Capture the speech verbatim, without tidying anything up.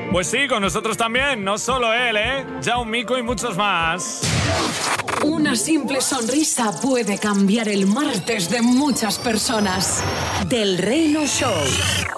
Pues sí, con nosotros también, no solo él, ¿eh? Jaumico y muchos más. Una simple sonrisa puede cambiar el martes de muchas personas. Del Reino Show.